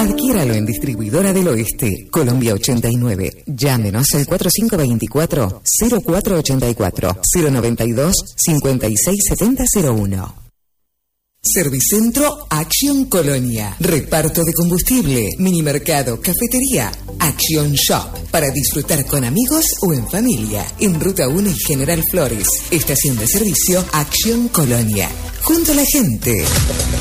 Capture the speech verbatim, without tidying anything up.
Adquiéralo en Distribuidora del Oeste, Colombia ochenta y nueve. Llámenos al cuatro cinco dos cuatro, cero cuatro ocho cuatro, cero noventa y dos, cincuenta y seis setenta cero uno. Servicentro Action Colonia. Reparto de combustible, minimercado, cafetería. Action Shop. Para disfrutar con amigos o en familia. En Ruta uno y General Flores. Estación de servicio Action Colonia. Junto a la gente.